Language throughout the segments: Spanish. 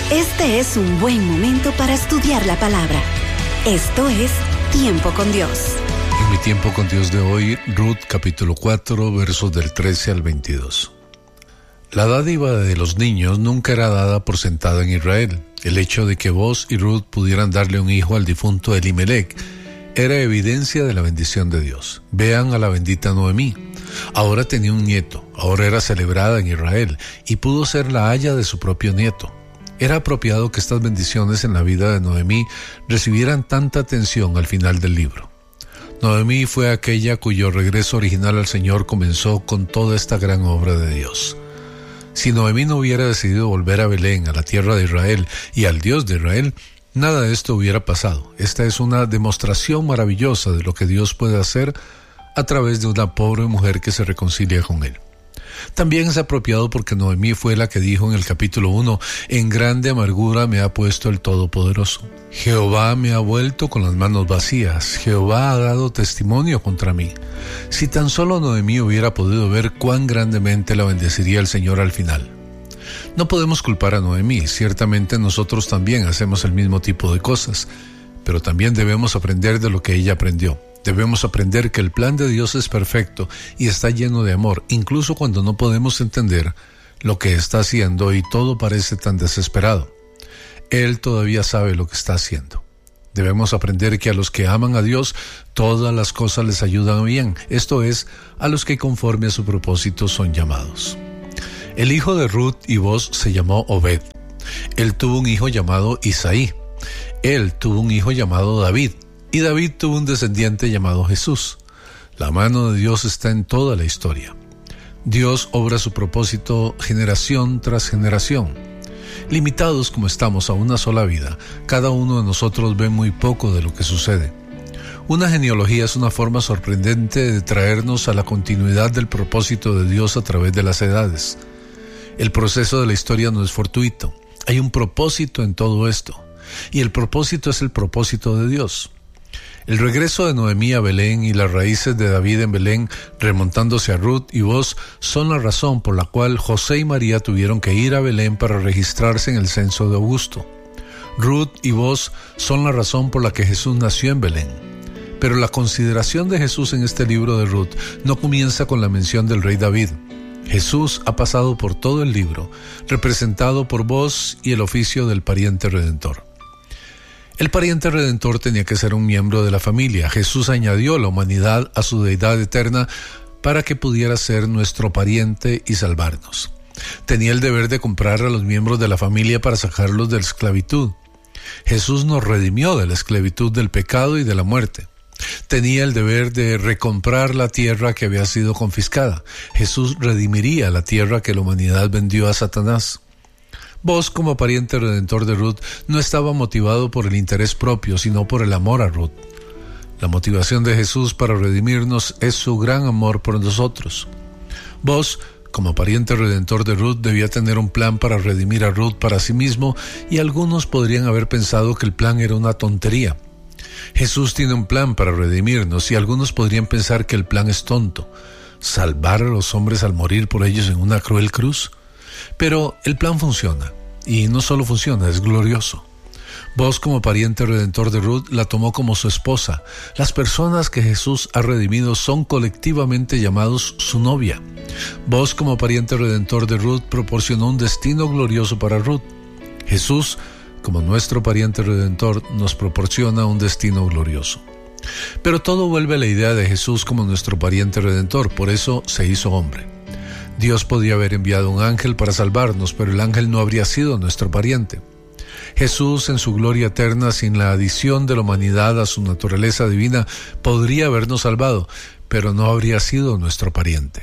Este es un buen momento para estudiar la palabra. Esto es Tiempo con Dios. En mi tiempo con Dios de hoy, Ruth capítulo 4, versos del 13 al 22. La dádiva de los niños nunca era dada por sentada en Israel. El hecho de que Boaz y Ruth pudieran darle un hijo al difunto Elimelech era evidencia de la bendición de Dios. Vean a la bendita Noemí. Ahora tenía un nieto, ahora era celebrada en Israel y pudo ser la aya de su propio nieto. Era apropiado que estas bendiciones en la vida de Noemí recibieran tanta atención al final del libro. Noemí fue aquella cuyo regreso original al Señor comenzó con toda esta gran obra de Dios. Si Noemí no hubiera decidido volver a Belén, a la tierra de Israel y al Dios de Israel, nada de esto hubiera pasado. Esta es una demostración maravillosa de lo que Dios puede hacer a través de una pobre mujer que se reconcilia con Él. También es apropiado porque Noemí fue la que dijo en el capítulo 1, en grande amargura me ha puesto el Todopoderoso. Jehová me ha vuelto con las manos vacías, Jehová ha dado testimonio contra mí. Si tan solo Noemí hubiera podido ver cuán grandemente la bendeciría el Señor al final. No podemos culpar a Noemí, ciertamente nosotros también hacemos el mismo tipo de cosas, pero también debemos aprender de lo que ella aprendió. Debemos aprender que el plan de Dios es perfecto y está lleno de amor, incluso cuando no podemos entender lo que está haciendo y todo parece tan desesperado. Él todavía sabe lo que está haciendo. Debemos aprender que a los que aman a Dios, todas las cosas les ayudan bien, esto es, a los que conforme a su propósito son llamados. El hijo de Ruth y Boaz se llamó Obed. Él tuvo un hijo llamado Isaí. Él tuvo un hijo llamado David. Y David tuvo un descendiente llamado Jesús. La mano de Dios está en toda la historia. Dios obra su propósito generación tras generación. Limitados como estamos a una sola vida, cada uno de nosotros ve muy poco de lo que sucede. Una genealogía es una forma sorprendente de traernos a la continuidad del propósito de Dios a través de las edades. El proceso de la historia no es fortuito. Hay un propósito en todo esto. Y el propósito es el propósito de Dios. El regreso de Noemí a Belén y las raíces de David en Belén, remontándose a Ruth y Boaz, son la razón por la cual José y María tuvieron que ir a Belén para registrarse en el censo de Augusto. Ruth y Boaz son la razón por la que Jesús nació en Belén. Pero la consideración de Jesús en este libro de Ruth no comienza con la mención del rey David. Jesús ha pasado por todo el libro, representado por Boaz y el oficio del pariente redentor. El pariente redentor tenía que ser un miembro de la familia. Jesús añadió la humanidad a su deidad eterna para que pudiera ser nuestro pariente y salvarnos. Tenía el deber de comprar a los miembros de la familia para sacarlos de la esclavitud. Jesús nos redimió de la esclavitud del pecado y de la muerte. Tenía el deber de recomprar la tierra que había sido confiscada. Jesús redimiría la tierra que la humanidad vendió a Satanás. Boaz, como pariente redentor de Ruth, no estaba motivado por el interés propio, sino por el amor a Ruth. La motivación de Jesús para redimirnos es su gran amor por nosotros. Boaz, como pariente redentor de Ruth, debía tener un plan para redimir a Ruth para sí mismo, y algunos podrían haber pensado que el plan era una tontería. Jesús tiene un plan para redimirnos, y algunos podrían pensar que el plan es tonto. ¿Salvar a los hombres al morir por ellos en una cruel cruz? Pero el plan funciona, y no solo funciona, es glorioso. Boaz, como pariente redentor de Ruth, la tomó como su esposa. Las personas que Jesús ha redimido son colectivamente llamados su novia. Boaz, como pariente redentor de Ruth, proporcionó un destino glorioso para Ruth. Jesús, como nuestro pariente redentor, nos proporciona un destino glorioso. Pero todo vuelve a la idea de Jesús como nuestro pariente redentor, por eso se hizo hombre. Dios podía haber enviado un ángel para salvarnos, pero el ángel no habría sido nuestro pariente. Jesús, en su gloria eterna, sin la adición de la humanidad a su naturaleza divina, podría habernos salvado, pero no habría sido nuestro pariente.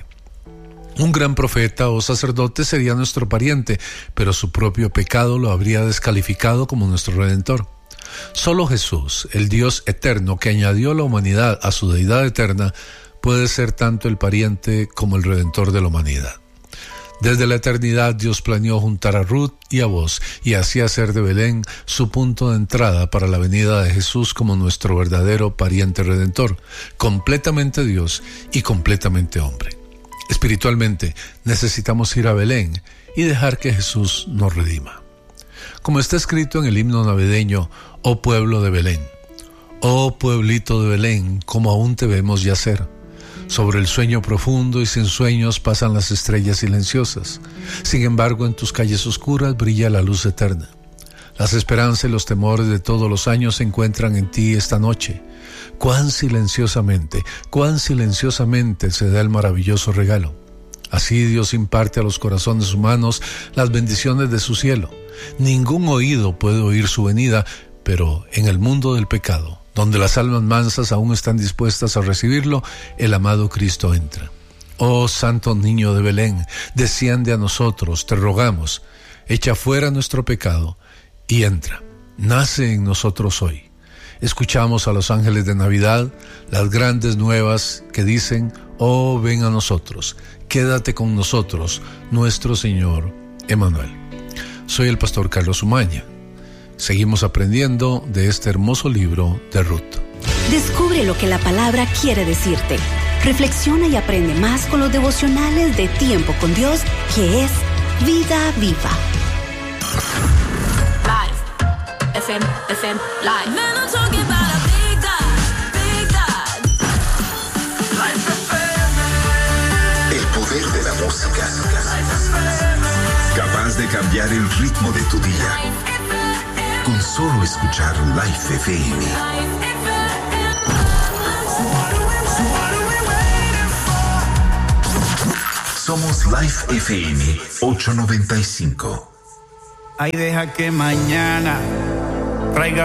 Un gran profeta o sacerdote sería nuestro pariente, pero su propio pecado lo habría descalificado como nuestro redentor. Solo Jesús, el Dios eterno que añadió la humanidad a su deidad eterna, puede ser tanto el pariente como el redentor de la humanidad. Desde la eternidad Dios planeó juntar a Ruth y a Boaz y así hacer de Belén su punto de entrada para la venida de Jesús como nuestro verdadero pariente redentor, completamente Dios y completamente hombre. Espiritualmente necesitamos ir a Belén y dejar que Jesús nos redima. como está escrito en el himno navideño: oh pueblo de Belén, oh pueblito de Belén, como aún te vemos yacer. Sobre el sueño profundo y sin sueños pasan las estrellas silenciosas. Sin embargo, en tus calles oscuras brilla la luz eterna. Las esperanzas y los temores de todos los años se encuentran en ti esta noche. Cuán silenciosamente se da el maravilloso regalo. Así Dios imparte a los corazones humanos las bendiciones de su cielo. Ningún oído puede oír su venida, pero en el mundo del pecado, donde las almas mansas aún están dispuestas a recibirlo, el amado Cristo entra. Oh Santo Niño de Belén, desciende a nosotros, te rogamos, echa fuera nuestro pecado y entra, nace en nosotros hoy. Escuchamos a los ángeles de Navidad, las grandes nuevas que dicen: oh, ven a nosotros, quédate con nosotros, nuestro Señor Emmanuel. Soy el pastor Carlos Umaña. Seguimos aprendiendo de este hermoso libro de Ruth. Descubre lo que la palabra quiere decirte. Reflexiona y aprende más con los devocionales de Tiempo con Dios, que es Vida Viva. Live. FM Live. Man, I'm talking about a big God, big God. Live FM. El poder de la música. Capaz de cambiar el ritmo de tu día. Con solo escuchar Live FM. Somos Live FM 895. Ay, deja que mañana traiga